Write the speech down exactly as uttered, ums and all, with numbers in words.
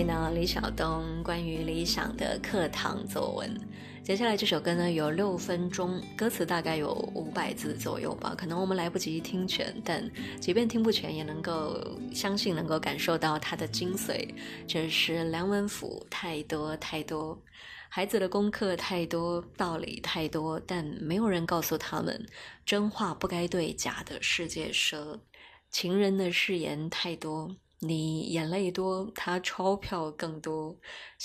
呢，李晓东关于理想的课堂作文。接下来这首歌呢有六分钟，歌词大概有五百字左右吧，可能我们来不及听全，但即便听不全也能够相信能够感受到它的精髓。这是梁文福，太多太多，孩子的功课太多，道理太多，但没有人告诉他们，真话不该对假的世界说，情人的誓言太多，你眼泪多，他钞票更多。